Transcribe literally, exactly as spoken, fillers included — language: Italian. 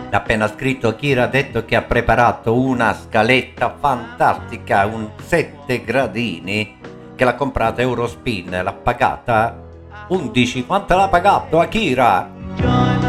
L'ha appena scritto Kira, ha detto che ha preparato una scaletta fantastica, un sette gradini, che l'ha comprata Eurospin, l'ha pagata undici. Quanto l'ha pagato Akira?